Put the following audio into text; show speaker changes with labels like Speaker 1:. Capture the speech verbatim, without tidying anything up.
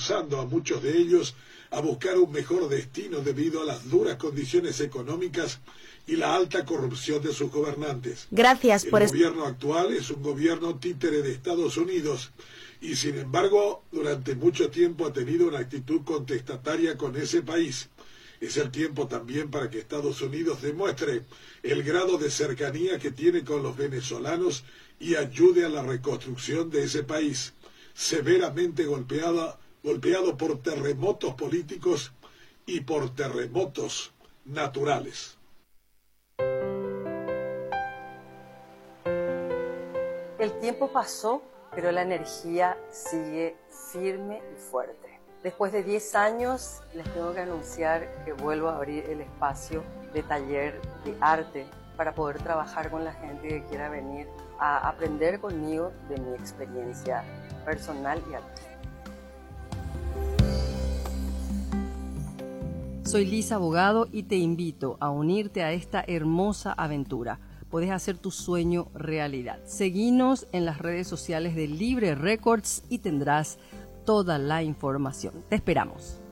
Speaker 1: impulsando a muchos de ellos a buscar un mejor destino debido a las duras condiciones económicas y la alta corrupción de sus gobernantes.
Speaker 2: Gracias por
Speaker 1: El gobierno actual es un gobierno títere de Estados Unidos y, sin embargo, durante mucho tiempo ha tenido una actitud contestataria con ese país. Es el tiempo también para que Estados Unidos demuestre el grado de cercanía que tiene con los venezolanos y ayude a la reconstrucción de ese país, severamente golpeada, golpeado por terremotos políticos y por terremotos naturales.
Speaker 3: El tiempo pasó, pero la energía sigue firme y fuerte. Después de diez años, les tengo que anunciar que vuelvo a abrir el espacio de taller de arte para poder trabajar con la gente que quiera venir a aprender conmigo de mi experiencia personal y artística.
Speaker 4: Soy Lisa Abogado y te invito a unirte a esta hermosa aventura. Podés hacer tu sueño realidad. Seguinos en las redes sociales de Libre Records y tendrás toda la información. Te esperamos.